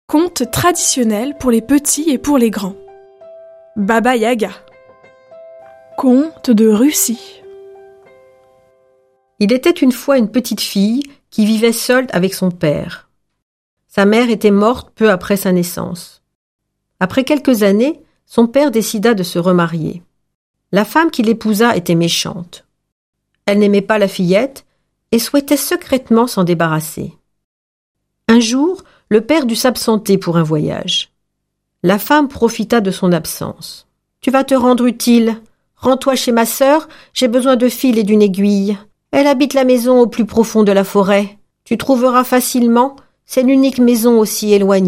Conte traditionnel pour les petits et pour les grands. Baba Yaga. Conte de Russie. Il était une fois une petite fille qui vivait seule avec son père. Sa mère était morte peu après sa naissance. Après quelques années, son père décida de se remarier. La femme qu'il épousa était méchante. Elle n'aimait pas la fillette et souhaitait secrètement s'en débarrasser. Un jour, le père dut s'absenter pour un voyage. La femme profita de son absence. « Tu vas te rendre utile. Rends-toi chez ma sœur, j'ai besoin de fil et d'une aiguille. Elle habite la maison au plus profond de la forêt. Tu trouveras facilement, c'est l'unique maison aussi éloignée. »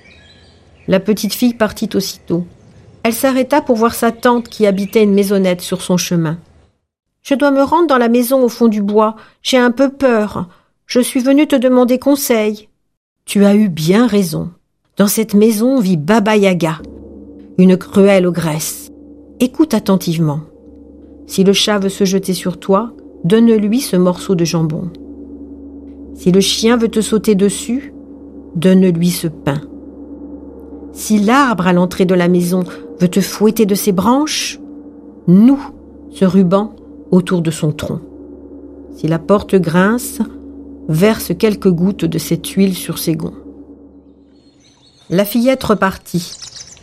La petite fille partit aussitôt. Elle s'arrêta pour voir sa tante qui habitait une maisonnette sur son chemin. « Je dois me rendre dans la maison au fond du bois. J'ai un peu peur. Je suis venue te demander conseil. » Tu as eu bien raison. Dans cette maison vit Baba Yaga, une cruelle ogresse. Écoute attentivement. Si le chat veut se jeter sur toi, donne-lui ce morceau de jambon. Si le chien veut te sauter dessus, donne-lui ce pain. Si l'arbre à l'entrée de la maison veut te fouetter de ses branches, noue ce ruban autour de son tronc. Si la porte grince, verse quelques gouttes de cette huile sur ses gonds. La fillette repartit.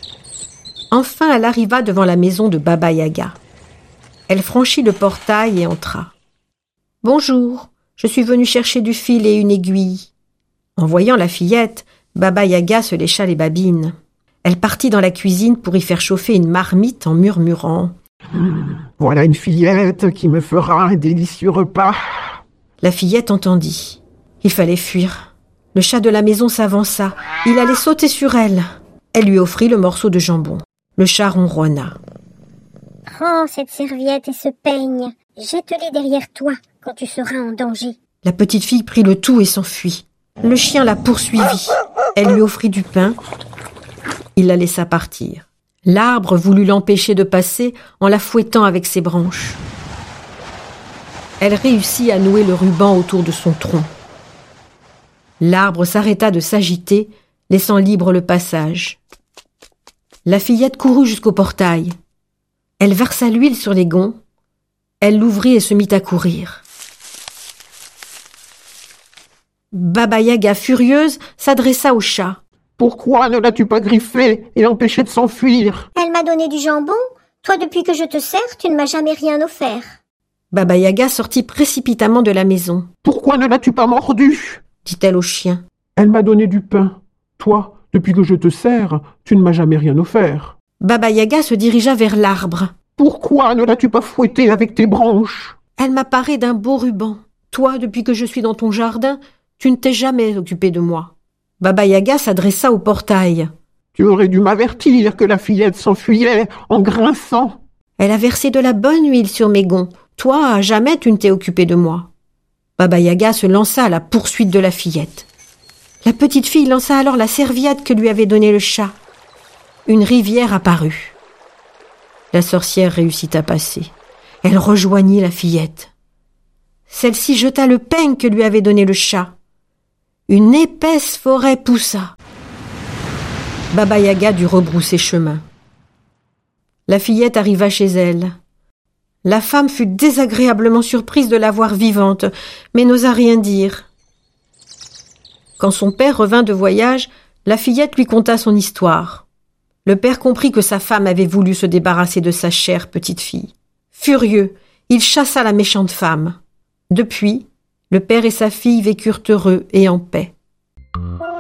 Enfin, elle arriva devant la maison de Baba Yaga. Elle franchit le portail et entra. « Bonjour, je suis venue chercher du fil et une aiguille. » En voyant la fillette, Baba Yaga se lécha les babines. Elle partit dans la cuisine pour y faire chauffer une marmite en murmurant. « Voilà une fillette qui me fera un délicieux repas. » La fillette entendit. Il fallait fuir. Le chat de la maison s'avança. Il allait sauter sur elle. Elle lui offrit le morceau de jambon. Le chat ronronna. « Prends cette serviette et ce peigne. Jette-les derrière toi quand tu seras en danger. » La petite fille prit le tout et s'enfuit. Le chien la poursuivit. Elle lui offrit du pain. Il la laissa partir. L'arbre voulut l'empêcher de passer en la fouettant avec ses branches. Elle réussit à nouer le ruban autour de son tronc. L'arbre s'arrêta de s'agiter, laissant libre le passage. La fillette courut jusqu'au portail. Elle versa l'huile sur les gonds. Elle l'ouvrit et se mit à courir. Baba Yaga, furieuse, s'adressa au chat. « Pourquoi ne l'as-tu pas griffé et l'empêché de s'enfuir ?»« Elle m'a donné du jambon. Toi, depuis que je te sers, tu ne m'as jamais rien offert. » Baba Yaga sortit précipitamment de la maison. « Pourquoi ne l'as-tu pas mordu ?» dit-elle au chien. « Elle m'a donné du pain. Toi, depuis que je te sers, tu ne m'as jamais rien offert. » Baba Yaga se dirigea vers l'arbre. « Pourquoi ne l'as-tu pas fouetté avec tes branches ?»« Elle m'a paré d'un beau ruban. Toi, depuis que je suis dans ton jardin, tu ne t'es jamais occupé de moi. » Baba Yaga s'adressa au portail. « Tu aurais dû m'avertir que la fillette s'enfuyait en grinçant. »« Elle a versé de la bonne huile sur mes gonds. Toi, jamais tu ne t'es occupé de moi. » Baba Yaga se lança à la poursuite de la fillette. La petite fille lança alors la serviette que lui avait donnée le chat. Une rivière apparut. La sorcière réussit à passer. Elle rejoignit la fillette. Celle-ci jeta le peigne que lui avait donné le chat. Une épaisse forêt poussa. Baba Yaga dut rebrousser chemin. La fillette arriva chez elle. La femme fut désagréablement surprise de la voir vivante, mais n'osa rien dire. Quand son père revint de voyage, la fillette lui conta son histoire. Le père comprit que sa femme avait voulu se débarrasser de sa chère petite fille. Furieux, il chassa la méchante femme. Depuis, le père et sa fille vécurent heureux et en paix.